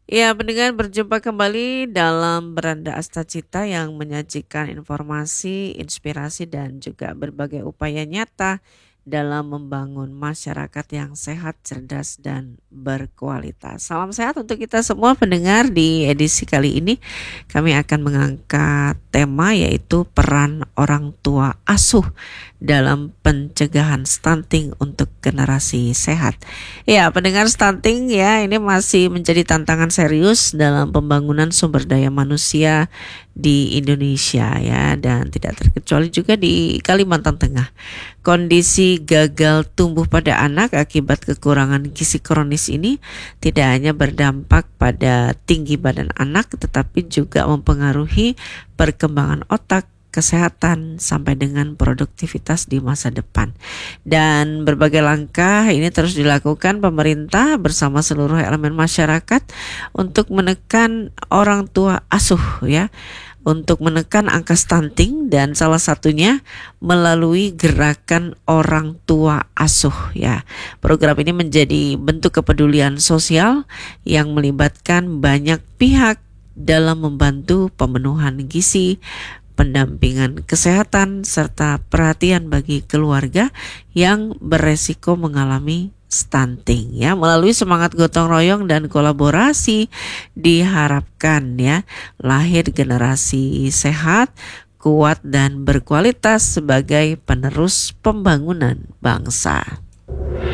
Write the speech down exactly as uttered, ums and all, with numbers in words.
Ya, pendengar berjumpa kembali dalam Beranda Astacita yang menyajikan informasi, inspirasi dan juga berbagai upaya nyata dalam membangun masyarakat yang sehat, cerdas dan berkualitas. Salam sehat untuk kita semua pendengar. Di edisi kali ini kami akan mengangkat tema yaitu peran orang tua asuh dalam pencegahan stunting untuk generasi sehat. Ya, pendengar, stunting ya ini masih menjadi tantangan serius dalam pembangunan sumber daya manusia di Indonesia ya, dan tidak terkecuali juga di Kalimantan Tengah. Kondisi gagal tumbuh pada anak akibat kekurangan gizi kronis ini tidak hanya berdampak pada tinggi badan anak tetapi juga mempengaruhi perkembangan otak, kesehatan sampai dengan produktivitas di masa depan. Dan berbagai langkah ini terus dilakukan pemerintah bersama seluruh elemen masyarakat untuk menekan orang tua asuh ya, untuk menekan angka stunting, dan salah satunya melalui gerakan orang tua asuh ya. Program ini menjadi bentuk kepedulian sosial yang melibatkan banyak pihak dalam membantu pemenuhan gizi, pendampingan kesehatan, serta perhatian bagi keluarga yang beresiko mengalami stunting ya. Melalui semangat gotong royong dan kolaborasi diharapkan ya lahir generasi sehat, kuat dan berkualitas sebagai penerus pembangunan bangsa.